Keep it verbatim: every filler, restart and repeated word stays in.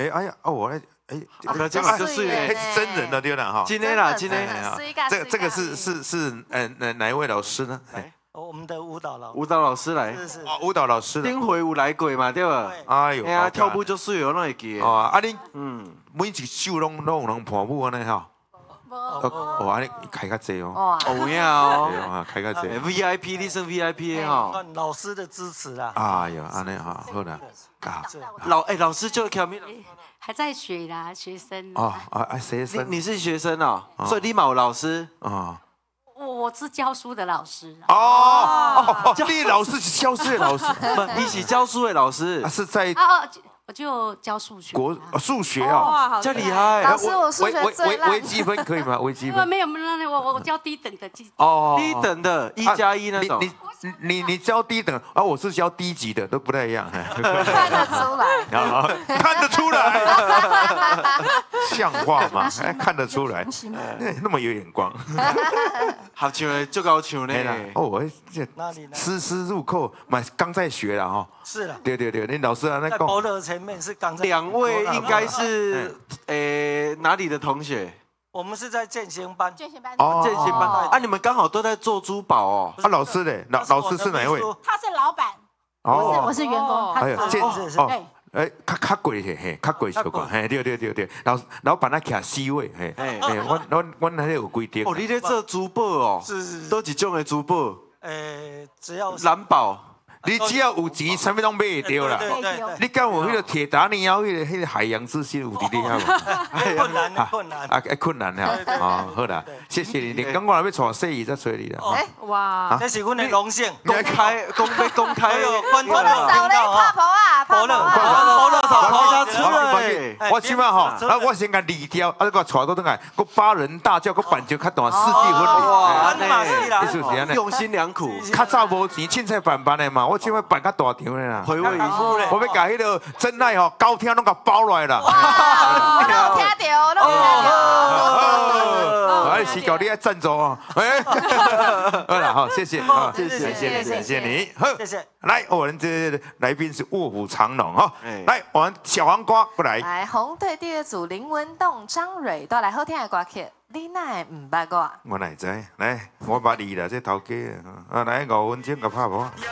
哎哎呀，哦，我来，哎， 这个就是是真人的对了哈。 今天啦，今天这个这个是是是呃哪哪一位老师呢？ 我们的舞蹈老舞蹈老师来， 是是哦，舞蹈老师。 顶回有来过嘛，对吧？ 哎呦， 哎呀，跳舞就水哦，那会记。 哦，啊你， 嗯， 每一首拢拢有人伴舞安尼哈。哦，安尼开较济哦。 有影哦， 啊，开较济。 V I P， 你算 V I P 的哈。 老师的支持啦。 哎呦，安尼哈，好啦。 老哎，老师就跳咪。 还在学啦，学生。 哦啊啊，学生。 你是学生哦，所以你嘛有老师啊。 我我是教书的老师。 哦哦哦，你老师是教书的老师， 你是教书的老师， 是在哦，我就教数学。 国数学哦， 这厉害。 老师，我数学最烂。 微积分可以吗？微积分。 没有没有，我我教低等的。 哦， 低等的，一加一那种。 你你你你教低等，啊，我是教低级的，都不太一样。 看得出来， 看得出来，像话吗？哎，看得出来，那么有眼光。 好唱的，就高唱呢。 哦，这丝丝入扣，嘛刚在学了哈。 是了。 对对对，那老师啊，那在伯乐前面是刚。 两位应该是诶哪里的同学？ 我们是在建行班。 建行班。 哦， 建行班。啊，你们刚好都在做珠宝哦。 啊，老师嘞，老老师是哪一位？ 他是老板。哦，我是员工。 哎呀，建是是。 哎，较较贵嘿，嘿，较贵小个，嘿，对对对对，老老板他徛 C 位，嘿，嘿，我我我那里有规定。 哦，你在做珠宝哦？ 是是。 都几种的珠宝？ 诶，只要蓝宝。 你只要有钱，啥物拢买得到啦。你敢有迄个铁达尼号，迄个迄个海洋之心有伫你遐无？ 困难，困难啊，困难了。哦，好啦，谢谢你。你刚我来要带细姨再找你啦。 哎，哇， 这是阮的荣幸。 公开，公开，公开有观众我的手嘞，怕婆啊，怕婆啊， 伯乐嫂跑他出来。 我起码吼，啊，我先甲离掉，啊，你给我带倒转来，我八人大轿，我办就较大，四季婚礼。 哇， 你是不是安尼？ 用心良苦。 较早无钱，凊彩办办的嘛。我即摆办较大场的啦。 回味一下。 我要甲迄个真爱吼高厅拢甲包落来啦。 哇，都有听到，都有听到。哎，是搞你爱赞助哦。哎，好啦，好，谢谢，好，谢谢，谢谢，谢谢你，好， 谢谢。 来，我们这来宾是卧虎藏龙哈。来，我们小黄瓜过来。 来，红队第二组林文栋、张蕊都来好听的歌曲。你哪会唔捌我？ 我哪知？来，我捌你啦，这头家啊！啊，来五分钟甲拍无。